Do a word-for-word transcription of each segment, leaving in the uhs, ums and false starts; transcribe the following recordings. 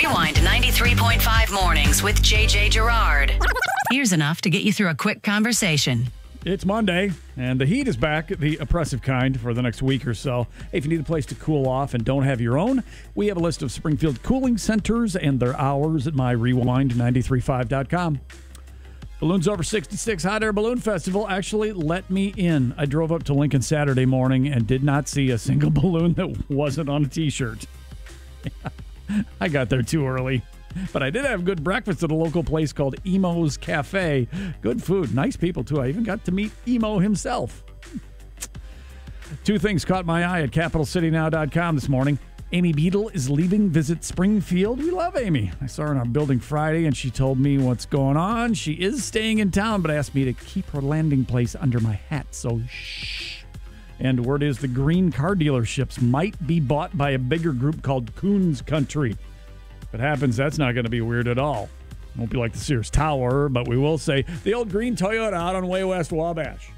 Rewind ninety-three point five mornings with J J Gerard. Here's enough to get you through a quick conversation. It's Monday, and the heat is back, the oppressive kind, for the next week or so. Hey, if you need a place to cool off and don't have your own, we have a list of Springfield cooling centers and their hours at my rewind nine three five dot com. Balloons Over sixty-six Hot Air Balloon Festival actually let me in. I drove up to Lincoln Saturday morning and did not see a single balloon that wasn't on a T-shirt. I got there too early. But I did have good breakfast at a local place called Emo's Cafe. Good food. Nice people, too. I even got to meet Emo himself. Two things caught my eye at capital city now dot com this morning. Amy Beadle is leaving Visit Springfield. We love Amy. I saw her in our building Friday, and she told me what's going on. She is staying in town, but asked me to keep her landing place under my hat, so shh. And word is the green car dealerships might be bought by a bigger group called Coons Country. If it happens, that's not going to be weird at all. Won't be like the Sears Tower, but we will say the old green Toyota out on Way West Wabash.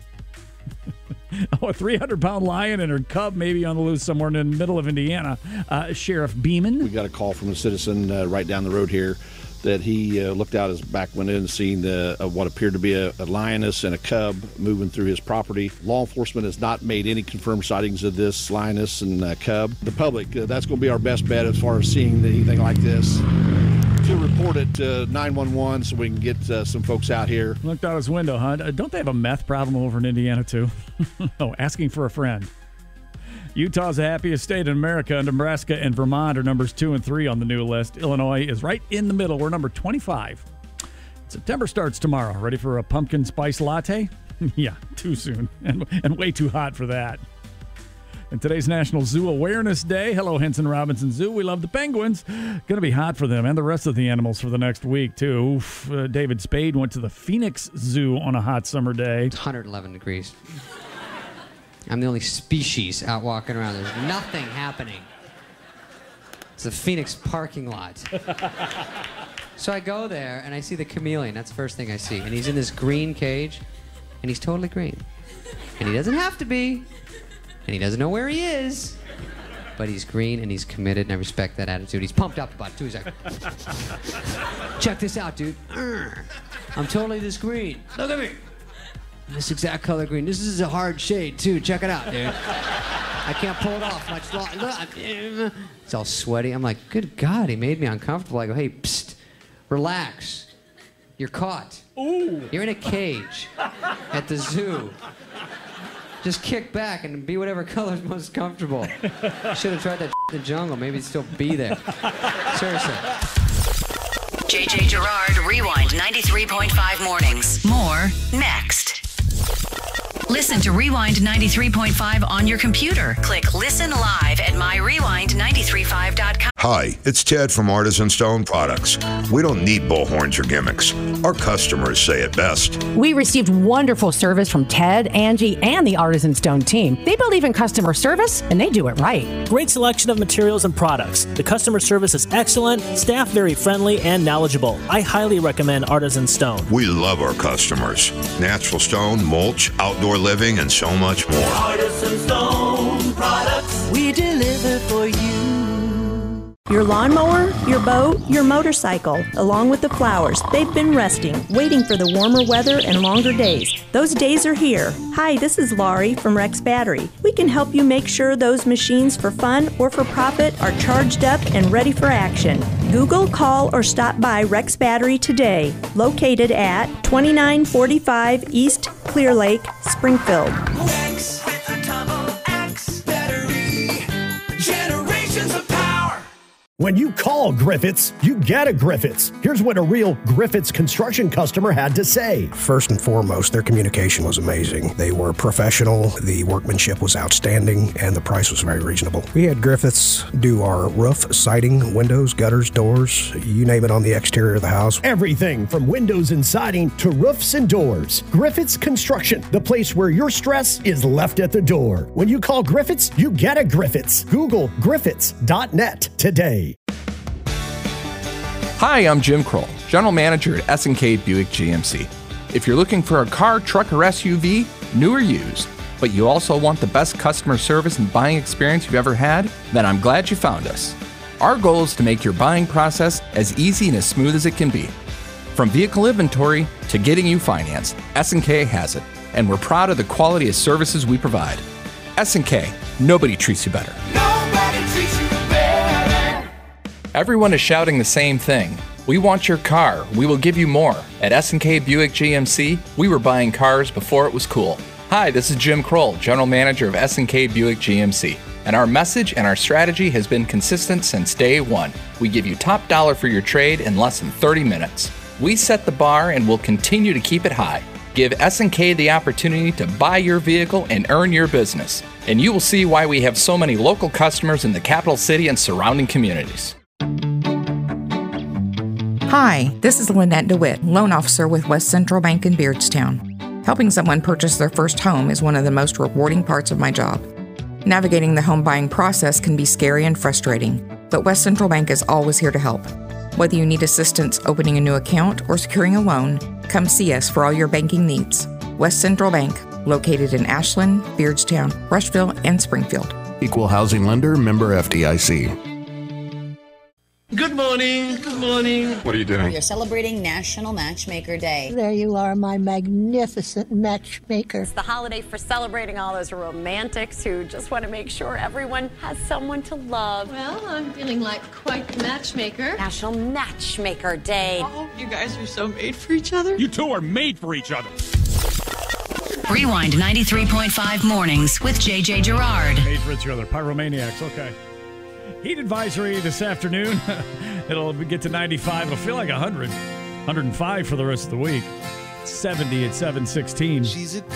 Oh, a three hundred pound lion and her cub maybe on the loose somewhere in the middle of Indiana. Uh, Sheriff Beeman. We got a call from a citizen uh, right down the road here that he uh, looked out his back window and seen the, uh, what appeared to be a, a lioness and a cub moving through his property. Law enforcement has not made any confirmed sightings of this lioness and uh, cub. The public, uh, that's going to be our best bet as far as seeing anything like this. To report it to nine one one so we can get uh, some folks out here. Looked out his window, huh? Don't they have a meth problem over in Indiana, too? Oh, asking for a friend. Utah's the happiest state in America. Nebraska and Vermont are numbers two and three on the new list. Illinois is right in the middle. We're number twenty-five. September starts tomorrow. Ready for a pumpkin spice latte? Yeah, too soon and, and way too hot for that. And today's National Zoo Awareness Day. Hello, Henson Robinson Zoo. We love the penguins. Going to be hot for them and the rest of the animals for the next week, too. Oof, uh, David Spade went to the Phoenix Zoo on a hot summer day. It's one hundred eleven degrees. I'm the only species out walking around. There's nothing happening. It's the Phoenix parking lot. So I go there, and I see the chameleon. That's the first thing I see. And he's in this green cage, and he's totally green. And he doesn't have to be. And he doesn't know where he is. But he's green, and he's committed, and I respect that attitude. He's pumped up about it, too. He's like, check this out, dude. I'm totally this green. Look at me. This exact color green. This is a hard shade, too. Check it out, dude. I can't pull it off much longer. It's all sweaty. I'm like, good God, he made me uncomfortable. I go, hey, psst, relax. You're caught. Ooh. You're in a cage at the zoo. Just kick back and be whatever color is most comfortable. Should have tried that in the jungle. Maybe it'd still be there. Seriously. J J Gerard, Rewind ninety-three point five mornings. More next. Listen to Rewind ninety-three point five on your computer. Click Listen Live at my rewind nine three five dot com. Hi, it's Ted from Artisan Stone Products. We don't need bullhorns or gimmicks. Our customers say it best. We received wonderful service from Ted, Angie, and the Artisan Stone team. They believe in customer service, and they do it right. Great selection of materials and products. The customer service is excellent, staff very friendly and knowledgeable. I highly recommend Artisan Stone. We love our customers. Natural stone, mulch, outdoor living, and so much more. Artisan Stone Products. We deliver for you. Your lawnmower, your boat, your motorcycle, along with the flowers, they've been resting, waiting for the warmer weather and longer days. Those days are here. Hi, this is Laurie from Rex Battery. We can help you make sure those machines for fun or for profit are charged up and ready for action. Google, call, or stop by Rex Battery today, located at twenty-nine forty-five East Clear Lake, Springfield. Rex with a double X battery. Generations of power. When you call Griffiths, you get a Griffiths. Here's what a real Griffiths construction customer had to say. First and foremost, their communication was amazing. They were professional, the workmanship was outstanding, and the price was very reasonable. We had Griffiths do our roof, siding, windows, gutters, doors, you name it on the exterior of the house. Everything from windows and siding to roofs and doors. Griffiths Construction, the place where your stress is left at the door. When you call Griffiths, you get a Griffiths. Google griffiths dot net today. Hi, I'm Jim Kroll, General Manager at S and K Buick G M C. If you're looking for a car, truck, or S U V, new or used, but you also want the best customer service and buying experience you've ever had, then I'm glad you found us. Our goal is to make your buying process as easy and as smooth as it can be. From vehicle inventory to getting you financed, S and K has it, and we're proud of the quality of services we provide. S and K, nobody treats you better. Nobody treats you better. Everyone is shouting the same thing. We want your car. We will give you more. At S and K Buick G M C, we were buying cars before it was cool. Hi, this is Jim Kroll, General Manager of S and K Buick G M C. And our message and our strategy has been consistent since day one. We give you top dollar for your trade in less than thirty minutes. We set the bar and will continue to keep it high. Give S and K the opportunity to buy your vehicle and earn your business. And you will see why we have so many local customers in the capital city and surrounding communities. Hi, this is Lynette DeWitt, loan officer with West Central Bank in Beardstown. Helping someone purchase their first home is one of the most rewarding parts of my job. Navigating the home buying process can be scary and frustrating, but West Central Bank is always here to help. Whether you need assistance opening a new account or securing a loan, come see us for all your banking needs. West Central Bank, located in Ashland, Beardstown, Rushville, and Springfield. Equal housing lender, member F D I C. Good morning. Good morning. What are you doing? We are celebrating National Matchmaker Day. There you are, my magnificent matchmaker. It's the holiday for celebrating all those romantics who just want to make sure everyone has someone to love. Well, I'm feeling like quite the matchmaker. National Matchmaker Day. Oh, you guys are so made for each other. You two are made for each other. Rewind ninety-three point five mornings with J J Girard. Made for each other. Pyromaniacs. Okay. Heat advisory this afternoon. It'll get to ninety-five. It'll feel like one hundred. one hundred five for the rest of the week. seventy at seven sixteen.